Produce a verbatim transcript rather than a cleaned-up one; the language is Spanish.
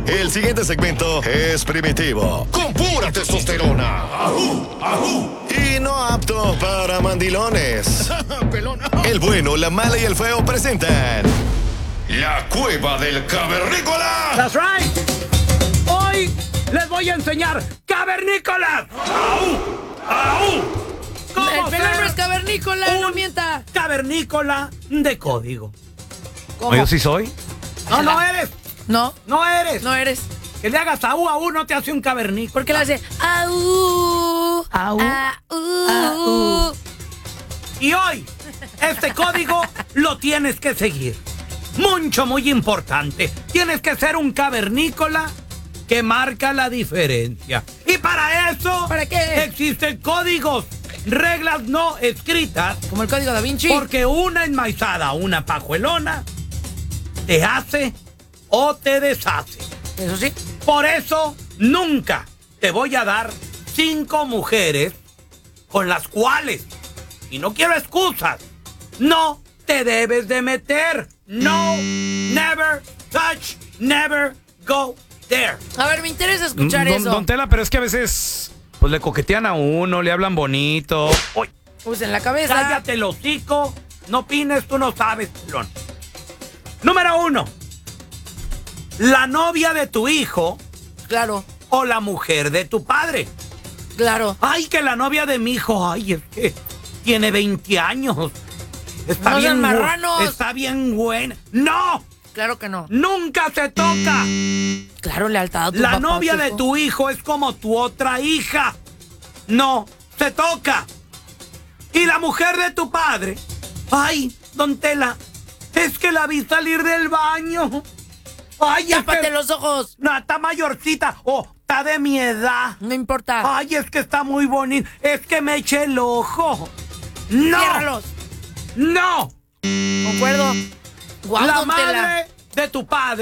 El siguiente segmento es primitivo, con pura testosterona. ¡Ajú! ¡Ajú! Y no apto para mandilones. El bueno, la mala y el feo presentan La Cueva del Cavernícola. That's right. Hoy les voy a enseñar cavernícolas. ¡Au! ¡Au! El ¿Cómo pelón ser no es cavernícola, no un mienta. cavernícola de código? ¿Cómo? ¿Yo sí soy? No, no eres. No, No eres. no eres. Que le hagas a u a u no te hace un cavernícola. Porque le hace au, Au, au, au. Y hoy, este código lo tienes que seguir. Mucho, muy importante. Tienes que ser un cavernícola que marca la diferencia. Y para eso, ¿Para qué? existen códigos, reglas no escritas. Como el código da Vinci. Porque una enmaizada, una pajuelona, te hace o te deshace. Eso sí. Por eso, nunca te voy a dar cinco mujeres con las cuales, y no quiero excusas, no te debes de meter. No, never touch, never go there. A ver, me interesa escuchar Don, eso. don Tela, pero es que a veces pues le coquetean a uno, le hablan bonito. Uy, Pues en la cabeza. Cállate el hocico, no opines, tú no sabes, pelón. Número uno, la novia de tu hijo Claro, o la mujer de tu padre. claro. Ay, que la novia de mi hijo, ay, es que tiene veinte años. Está No sean bien bu- marranos. Está bien buena. ¡No! Claro que no. ¡Nunca se toca! Claro, lealtad a tu La papá, novia tu de hijo. tu hijo es como tu otra hija. No se toca. Y la mujer de tu padre, ay, don Tela, es que la vi salir del baño. Ay, es Tápate que... los ojos. No, está mayorcita. Oh, está de mi edad. No importa. Ay, es que está muy bonito. Es que me eché el ojo. ¡No! Ciérralos. ¡No! Concuerdo. Guau, La don Tela. madre de tu padre